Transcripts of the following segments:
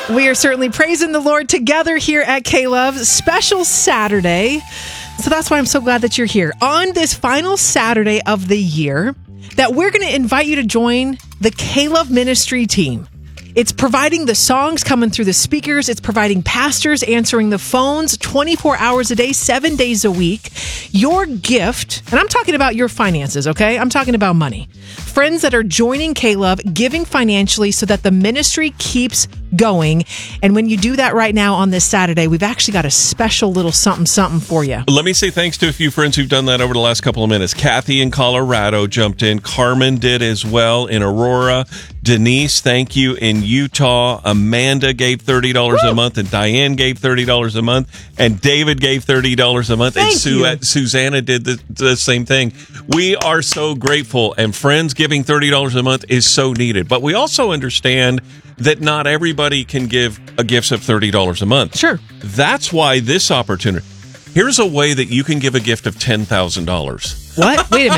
We are certainly praising the Lord together here at K-Love. Special Saturday. So that's why I'm so glad that you're here. On this final Saturday of the year, that we're going to invite you to join the K-Love ministry team. It's providing the songs coming through the speakers. It's providing pastors answering the phones 24 hours a day, 7 days a week. Your gift, and I'm talking about your finances, okay? I'm talking about money. Friends that are joining K-Love, giving financially so that the ministry keeps going. And when you do that right now on this Saturday, we've actually got a special little something for you. Let me say thanks to a few friends who've done that over the last couple of minutes. Kathy in Colorado jumped in. Carmen did as well in Aurora. Denise, thank you, in Utah. Amanda gave $30 a month, and Diane gave $30 a month, and David gave $30 a month, and Susanna did the same thing. We are so grateful, and friends giving $30 a month is so needed. But we also understand that not everybody can give a gift of $30 a month. Sure. That's why this opportunity. Here's a way that you can give a gift of $10,000. What? Wait a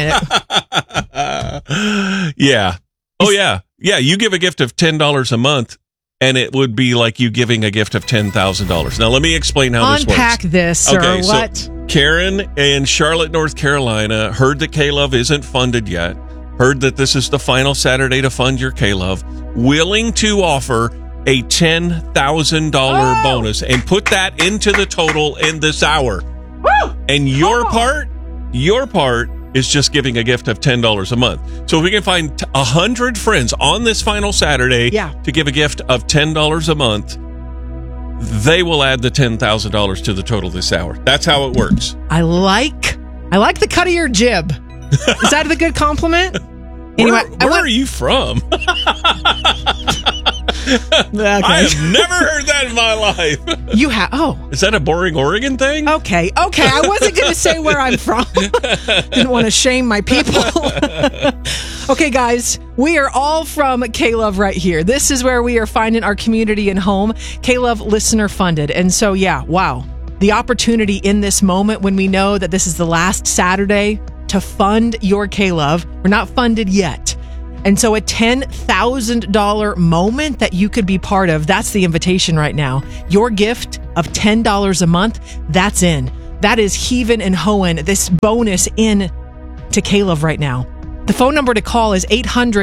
minute. Yeah. Oh, yeah. Yeah, you give a gift of $10 a month, and it would be like you giving a gift of $10,000. Now, let me explain how this works. Unpack this, sir. Okay, what? So Karen in Charlotte, North Carolina, heard that K-Love isn't funded yet, heard that this is the final Saturday to fund your K-Love, willing to offer a $10,000 bonus and put that into the total in this hour. Woo! And your part is just giving a gift of $10 a month. So if we can find 100 friends on this final Saturday to give a gift of $10 a month, they will add the $10,000 to the total this hour. That's how it works. I like the cut of your jib. Is that a good compliment? Anyway, where are you from? I have never heard that in my life. You have? Oh. Is that a boring Oregon thing? Okay. I wasn't going to say where I'm from. Didn't want to shame my people. Okay, guys, we are all from K-Love right here. This is where we are finding our community and home. K-Love listener funded. And so, wow. The opportunity in this moment when we know that this is the last Saturday to fund your K-Love. We're not funded yet. And so a $10,000 moment that you could be part of, that's the invitation right now. Your gift of $10 a month, that's in. That is heaving and hoeing this bonus in to K-Love right now. The phone number to call is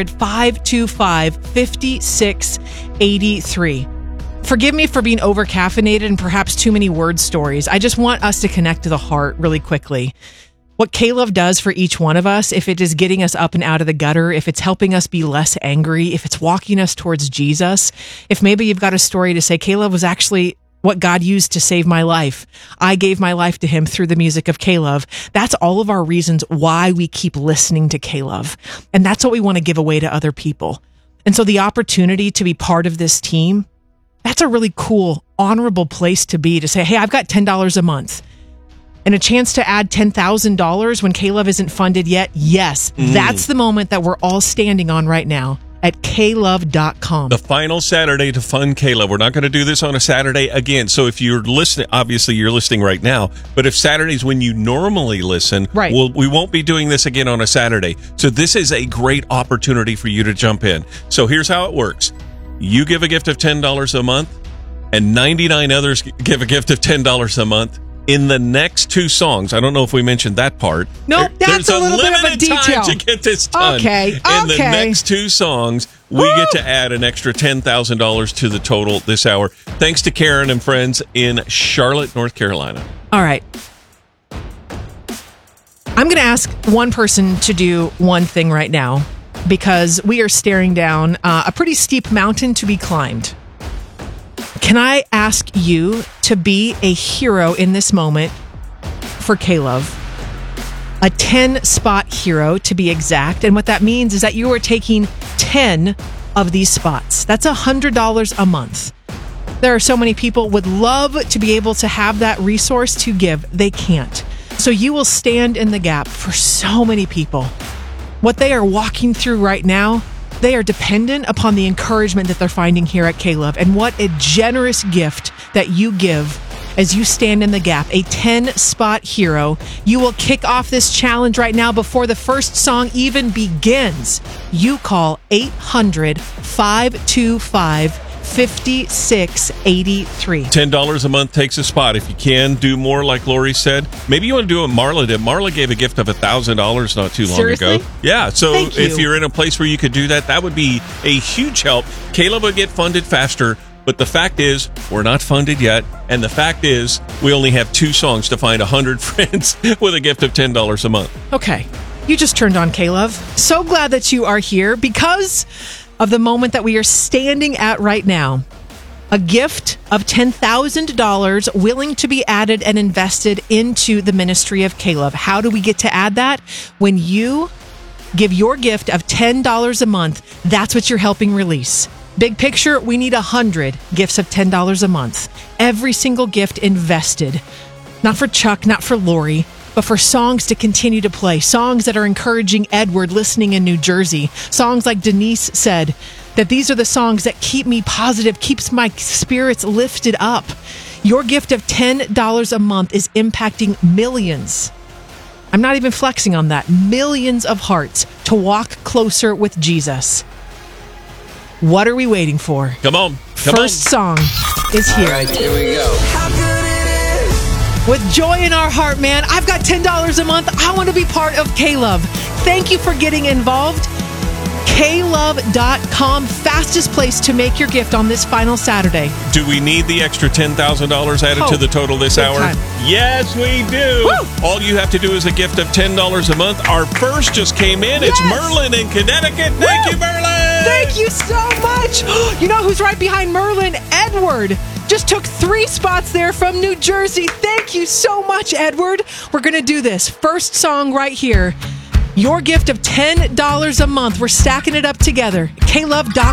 800-525-5683. Forgive me for being over-caffeinated and perhaps too many word stories. I just want us to connect to the heart really quickly. What K-Love does for each one of us, if it is getting us up and out of the gutter, if it's helping us be less angry, if it's walking us towards Jesus, if maybe you've got a story to say, K-Love was actually what God used to save my life. I gave my life to him through the music of K-Love. That's all of our reasons why we keep listening to K-Love. And that's what we want to give away to other people. And so the opportunity to be part of this team, that's a really cool, honorable place to be, to say, hey, I've got $10 a month. And a chance to add $10,000 when K-Love isn't funded yet? Yes, that's the moment that we're all standing on right now at klove.com. The final Saturday to fund K-Love. We're not going to do this on a Saturday again. So if you're listening, obviously you're listening right now, but if Saturday's when you normally listen, right, we won't be doing this again on a Saturday. So this is a great opportunity for you to jump in. So here's how it works. You give a gift of $10 a month, and 99 others give a gift of $10 a month. In the next two songs, I don't know if we mentioned that part. Nope, that's a little bit of a detail. There's a limited time to get this done. Okay. In the next two songs, we get to add an extra $10,000 to the total this hour. Thanks to Karen and friends in Charlotte, North Carolina. All right. I'm going to ask one person to do one thing right now because we are staring down a pretty steep mountain to be climbed. Can I ask you to be a hero in this moment for K-Love? A 10-spot hero, to be exact. And what that means is that you are taking 10 of these spots. That's $100 a month. There are so many people would love to be able to have that resource to give. They can't. So you will stand in the gap for so many people. What they are walking through right now, they are dependent upon the encouragement that they're finding here at K-Love. And what a generous gift that you give as you stand in the gap. A 10-spot hero. You will kick off this challenge right now before the first song even begins. You call 800-525 5683. $10 a month takes a spot. If you can do more, like Lori said, maybe you want to do what Marla did. Marla gave a gift of $1,000 not too long Seriously? ago. Yeah, so Thank you. if you're in a place where you could do that, that would be a huge help. Caleb would get funded faster, but the fact is, we're not funded yet. And the fact is, we only have 2 songs to find 100 friends with a gift of $10 a month. Okay, you just turned on Caleb. So glad that you are here because of the moment that we are standing at right now. A gift of $10,000 willing to be added and invested into the ministry of Caleb. How do we get to add that? When you give your gift of $10 a month, that's what you're helping release. Big picture, we need 100 gifts of $10 a month. Every single gift invested. Not for Chuck, not for Lori, but for songs to continue to play. Songs that are encouraging Edward listening in New Jersey. Songs like Denise said, that these are the songs that keep me positive, keeps my spirits lifted up. Your gift of $10 a month is impacting millions. I'm not even flexing on that. Millions of hearts to walk closer with Jesus. What are we waiting for? Come on. First song is here. All right, here we go. With joy in our heart, man, I've got $10 a month. I want to be part of Caleb. Thank you for getting involved. Klove.com, fastest place to make your gift on this final Saturday. Do we need the extra $10,000 added to the total this big hour? time. Yes, we do. Woo! All you have to do is a gift of $10 a month. Our first just came in. It's Yes! Merlin in Connecticut. Thank Woo! you, Merlin. Thank you so much. You know who's right behind Merlin? Edward. Just took 3 spots there from New Jersey. Thank you so much, Edward. We're going to do this. First song right here. Your gift of $10 a month. We're stacking it up together. Klove.com.